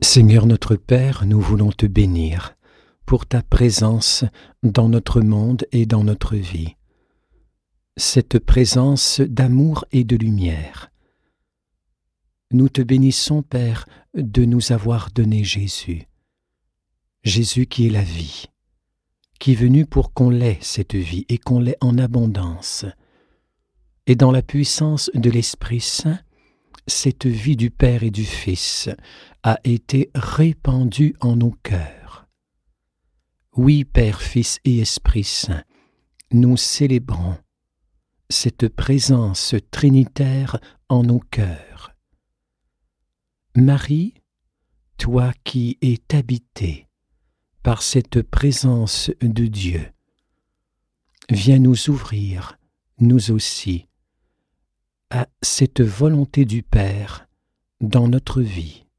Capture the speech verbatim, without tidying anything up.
Seigneur notre Père, nous voulons te bénir pour ta présence dans notre monde et dans notre vie. Cette présence d'amour et de lumière. Nous te bénissons, Père, de nous avoir donné Jésus. Jésus qui est la vie, qui est venu pour qu'on l'ait cette vie et qu'on l'ait en abondance. Et dans la puissance de l'Esprit Saint, cette vie du Père et du Fils a été répandue en nos cœurs. Oui, Père, Fils et Esprit Saint, nous célébrons cette présence trinitaire en nos cœurs. Marie, toi qui es habitée par cette présence de Dieu, viens nous ouvrir, nous aussi, à cette volonté du Père dans notre vie.